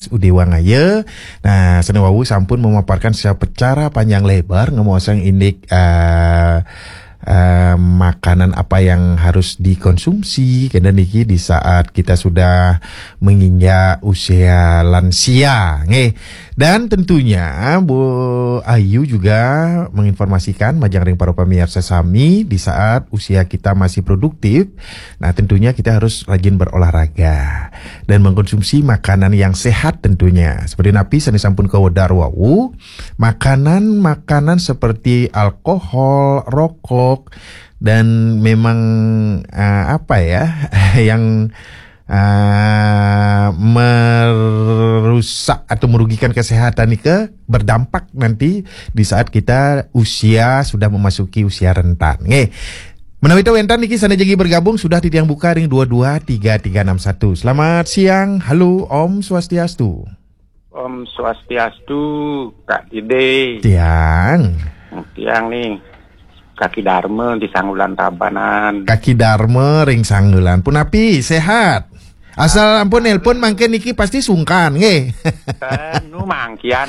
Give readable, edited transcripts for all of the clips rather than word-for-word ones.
RSUD Wangaya. Nah, Senewawu sampun memaparkan secara panjang lebar ngomosang indik makanan apa yang harus dikonsumsi karena niki di saat kita sudah menginjak usia lansia. Dan tentunya Bu Ayu juga menginformasikan majang ring para pemirsa sami di saat usia kita masih produktif. Nah, tentunya kita harus rajin berolahraga dan mengkonsumsi makanan yang sehat tentunya. Seperti napi sani sampun kawedar wau, makanan seperti alkohol, rokok dan memang yang merusak atau merugikan kesehatan nih berdampak nanti di saat kita usia sudah memasuki usia rentan. Menawi wentan niki sana jagi bergabung sudah di tiang buka ring 223361. Selamat siang. Halo Om Swastiastu. Om Swastiastu, Kak Dide. Tiang nih. Kaki Dharma di Sanggulan Tabanan. Kaki Dharma ring Sanggulan. Punapi sehat. Asal ampun nelpon mangke niki pasti sungkan Nu mangkian.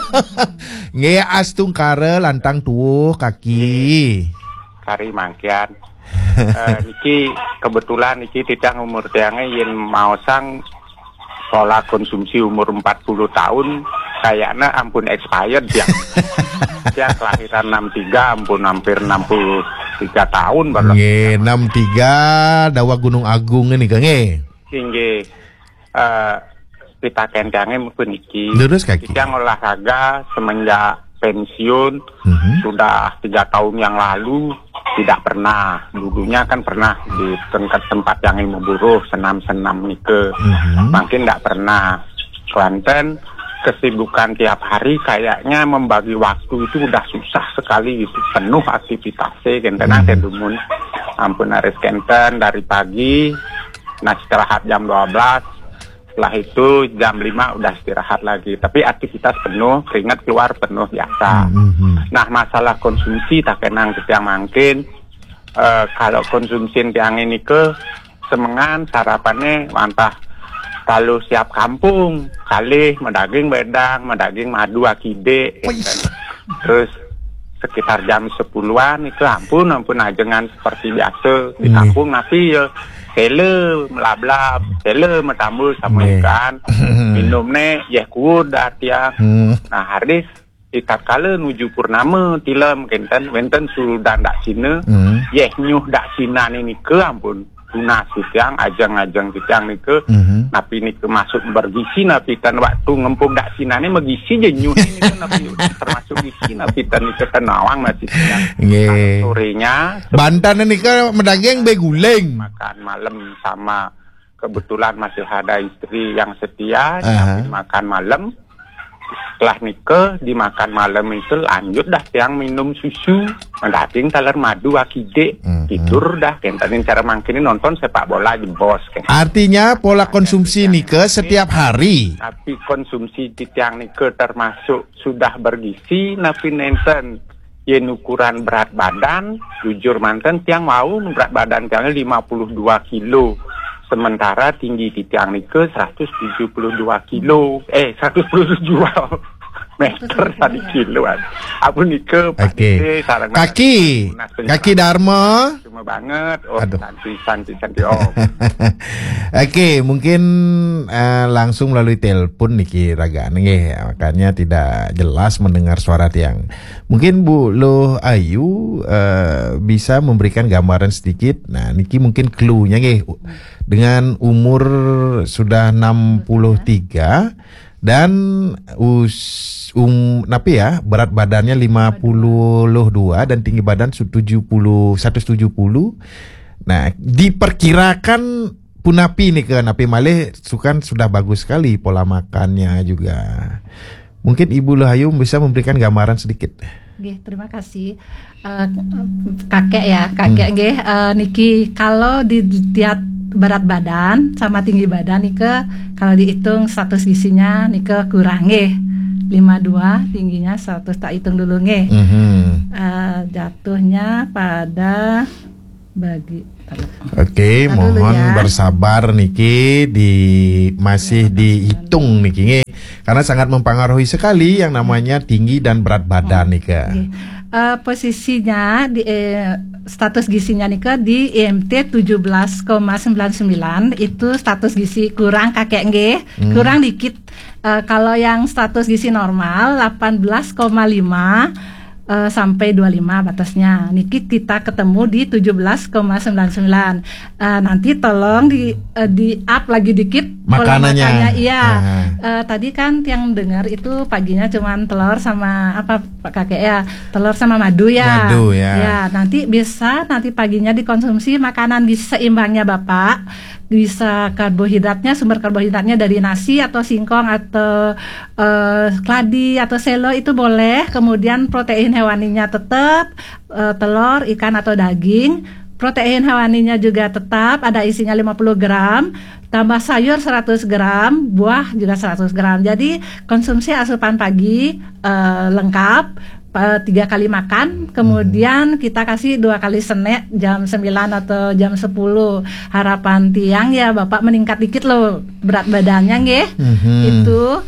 Astung kare lantang tuh kaki. Kari mangkian. Niki kebetulan niki tidak umur tiangnya yang mau sang pola konsumsi umur 40 tahun kayaknya ampun expired ya. Dia kelahiran 63 ampun hampir 63 tahun baru. 63 dawa Gunung Agung ini Tinggi kita kencange mungkin iki. Lurus kaki. Kita olahraga semenjak pensiun sudah 3 tahun yang lalu tidak pernah. Dulunya kan pernah di tempat yang ilmu buruh senam-senam nike. Makin tidak pernah. Kelantan kesibukan tiap hari kayaknya membagi waktu itu udah susah sekali gitu. Penuh aktivitasnya kentenang tedumun. Ampun harus kenten dari pagi. Nah istirahat jam 12, setelah itu jam 5 udah istirahat lagi. Tapi aktivitas penuh, keringat keluar penuh biasa. Nah masalah konsumsi tak kenang yang mungkin. Kalau konsumsi yang ini semengan sarapannya mantah. Kalau siap kampung, kali medaging bedang, medaging madu akide. Terus sekitar jam 10-an itu ampun ajengan seperti biasa di kampung tapi ya tele melablab tele metambul sama ikan minumnya ya kuda tiang. Nah hari ikat kala nuju purnama tilam wenten sudah ndak sine nyuh dak sinan ini ke ampun tuna sitiang ajang-ajang sitiang ni ke napi ni ke masuk bergisi napi tan waktu ngempuk dak sinane megisi je nyuh ini kan napi termasuk gisi napi tan ni ke tenawang masih siang sorenya Bantan ni ke medageng beguleng makan malam sama kebetulan masih ada istri yang setia napi makan malam. Setelah nikah dimakan malam itu lanjut dah yang minum susu mendating taler madu akide tidur dah kentanin cara mangkini nonton sepak bola di bos artinya pola konsumsi nikah setiap hari tapi konsumsi tiang nikah termasuk sudah bergizi napi nenten yen ukuran berat badan jujur manten tiang mau berat badan tiangnya 52 kilo sementara tinggi di tiang nike 172 kilo 172 meter tadi kiloan apa nike kaki Dharma cuma banget santi mungkin langsung melalui telepon niki raga makanya tidak jelas mendengar suara tiang. Mungkin Bu Loh Ayu bisa memberikan gambaran sedikit. Nah niki mungkin clue-nya dengan umur sudah 63 dan berat badannya 52 dan tinggi badan 170. Nah, diperkirakan punapi nih ke napi malih sudah bagus sekali pola makannya juga. Mungkin Ibu Loh Ayu bisa memberikan gambaran sedikit. Terima kasih kakek niki kalau dilihat berat badan sama tinggi badan nike kalau dihitung status gizinya nike kurang 52 tingginya 100 tak hitung dulu jatuhnya pada bagi mohon bersabar niki masih dihitung niki Karena sangat mempengaruhi sekali yang namanya tinggi dan berat badan nih Kak. Posisinya di status gizinya nih Kak di IMT 17,99 itu status gizi kurang kakek nggih, kurang dikit. Kalau yang status gizi normal 18,5 sampai 25 batasnya. Niki kita ketemu di 17,99. Nanti tolong di up lagi dikit makanannya. Iya. Tadi kan yang dengar itu paginya cuman telur sama apa Pak Kakek ya? Telur sama madu ya. Madu ya. Ya, nanti paginya dikonsumsi makanan gizi seimbangnya Bapak. Bisa karbohidratnya, sumber karbohidratnya dari nasi atau singkong atau keladi atau selo itu boleh. Kemudian protein hewaninya tetap telur, ikan atau daging. Protein hewaninya juga tetap ada isinya 50 gram. Tambah sayur 100 gram, buah juga 100 gram. Jadi konsumsi asupan pagi lengkap. 3 kali makan, kemudian kita kasih 2 kali snack jam 9 atau jam 10. Harapan tiang ya Bapak meningkat dikit loh berat badannya nggih. Itu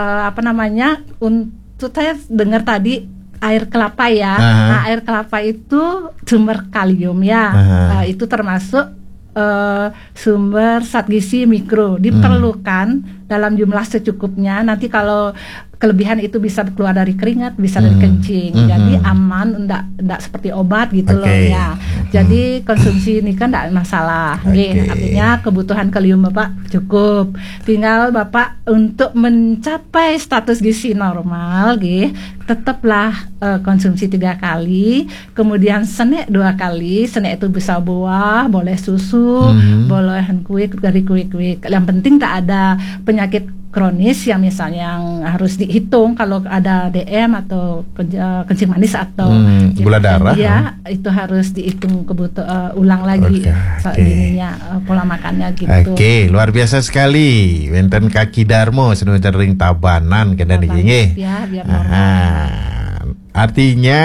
untuk saya dengar tadi air kelapa ya. Nah, air kelapa itu sumber kalium ya. Itu termasuk sumber zat gizi mikro diperlukan dalam jumlah secukupnya. Nanti kalau kelebihan itu bisa keluar dari keringat, bisa dari kencing. Jadi aman, enggak seperti obat gitu loh ya. Jadi konsumsi ini kan enggak masalah. Artinya kebutuhan kalium Bapak cukup. Tinggal Bapak untuk mencapai status gizi normal tetaplah konsumsi 3 kali, kemudian snack 2 kali. Snack itu bisa buah, boleh susu, boleh kuik dari kuik. Yang penting tak ada penyakit kronis yang misalnya yang harus dihitung kalau ada DM atau kencing manis atau gula darah. Ya, itu harus dihitung ulang lagi pola makannya gitu. Luar biasa sekali. Wenten Kaki Darmo sedang ring tabanan kena niki nggih. Ya, biar normal. Artinya